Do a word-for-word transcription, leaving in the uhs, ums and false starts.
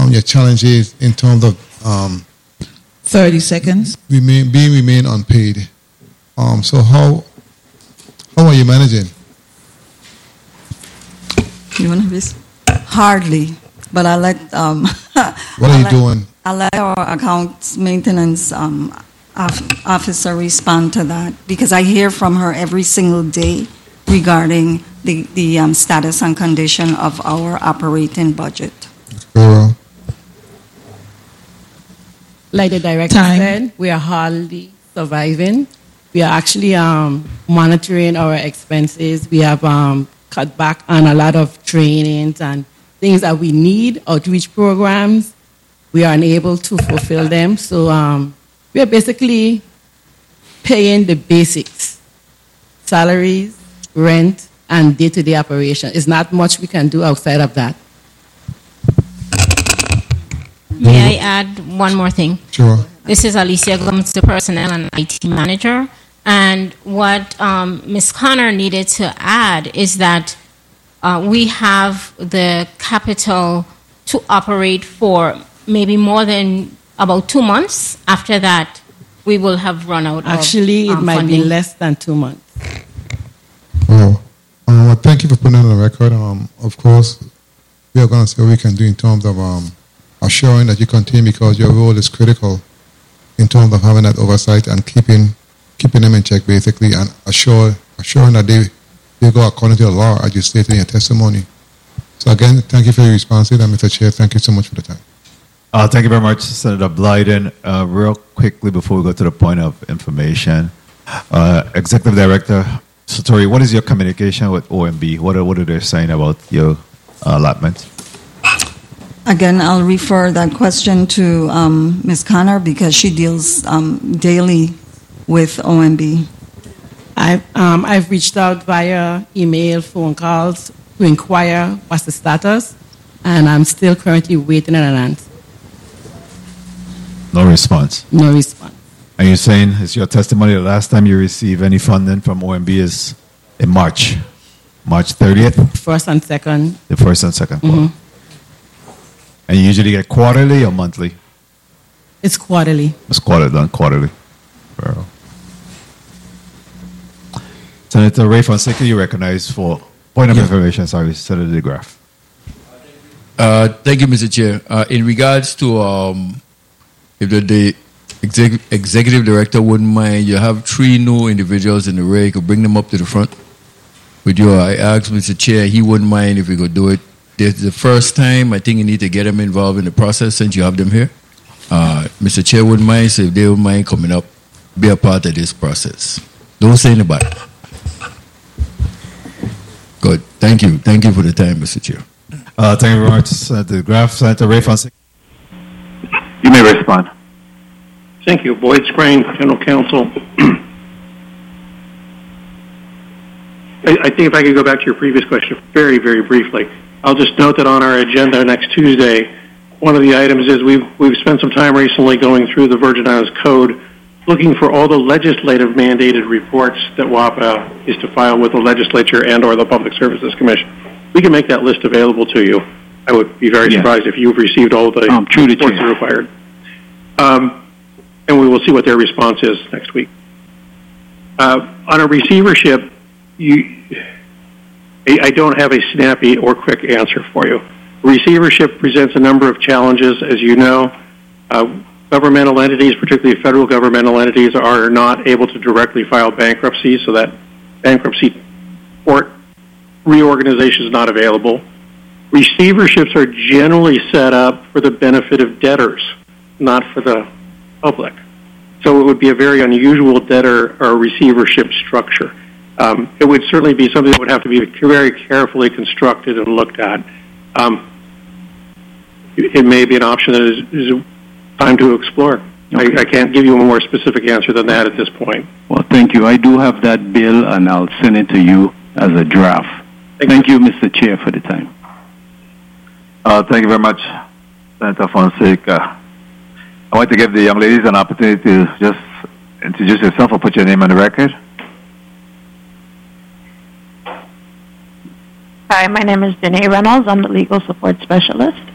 um, your challenges in terms of um, thirty seconds. Remain, being remain unpaid. Um, so how how are you managing? You want to this? Hardly, but I let. Um, what are I you let, doing? I let our accounts maintenance um, of, officer respond to that because I hear from her every single day regarding the the um, status and condition of our operating budget. Very well. Like the director Time. said, we are hardly surviving. We are actually um, monitoring our expenses. We have um, cut back on a lot of trainings and things that we need, outreach programs. We are unable to fulfill them. So um, we are basically paying the basics, salaries, rent, and day-to-day operation. It's not much we can do outside of that. May I add one more thing? Sure. This is Alicia Gomes, the personnel and I T manager. And what um, Miz Connor needed to add is that uh, we have the capital to operate for maybe more than about two months. After that, we will have run out Actually, of it um, might funding. be less than two months. Well, um, well, thank you for putting it on the record. Um, of course, we are going to see what we can do in terms of um, assuring that you continue because your role is critical in terms of having that oversight and keeping keeping them in check, basically, and assure, assuring that they, they go according to the law, as you stated in your testimony. So, again, thank you for your responses, and Mister Chair, thank you so much for the time. Uh, thank you very much, Senator Blyden. Uh, real quickly, before we go to the point of information, uh, Executive Director Satori, what is your communication with O M B? What are, what are they saying about your uh, allotment? Again, I'll refer that question to um, Miz Connor because she deals um, daily with O M B. I've, um, I've reached out via email, phone calls to inquire what's the status, and I'm still currently waiting on an answer. No response. No response. Are you saying, is your testimony the last time you received any funding from O M B is in March? March thirtieth? First and second. The first and second quarter. Mm-hmm. And you usually get quarterly or monthly? It's quarterly. It's quarterly, done quarterly. Well. Senator Ray Fonseca, you recognize for point of Yeah. information, sorry, Senator DeGraff. Uh, thank you, Mister Chair. Uh, in regards to um, if the, the exec- executive director wouldn't mind, you have three new individuals in the rear. You could bring them up to the front with you. I asked Mister Chair, he wouldn't mind if we could do it. This is the first time. I think you need to get them involved in the process since you have them here. Uh, Mister Chair wouldn't mind, so if they wouldn't mind coming up, be a part of this process. Don't say anybody. Good. Thank you. Thank you for the time, Mister Chair. Uh, thank you very much, Senator DeGraff. Senator Ray Fonseca. You may respond. Thank you. Boyd Sprain, General Counsel. I, I think if I could go back to your previous question very, very briefly, I'll just note that on our agenda next Tuesday, one of the items is we've, we've spent some time recently going through the Virgin Islands Code, looking for all the legislative mandated reports that WAPA is to file with the legislature and or the Public Services Commission. We can make that list available to you. I would be very Yeah. surprised if you've received all the Um, true to reports that chair. are required. Um, and we will see what their response is next week. Uh, on a receivership, you, I, I don't have a snappy or quick answer for you. Receivership presents a number of challenges, as you know. Uh, governmental entities, particularly federal governmental entities, are not able to directly file bankruptcy, so that bankruptcy court reorganization is not available. Receiverships are generally set up for the benefit of debtors, not for the public. So it would be a very unusual debtor or receivership structure. Um, it would certainly be something that would have to be very carefully constructed and looked at. Um, it, it may be an option that is, is time to explore. Okay. I, I can't give you a more specific answer than that at this point. Well, thank you. I do have that bill, and I'll send it to you as a draft. Thank Thank you, Mister Chair, for the time. Uh, thank you very much, Senator Fonseca. I want to give the young ladies an opportunity to just introduce yourself or put your name on the record. Hi, my name is Danae Reynolds. I'm the legal support specialist.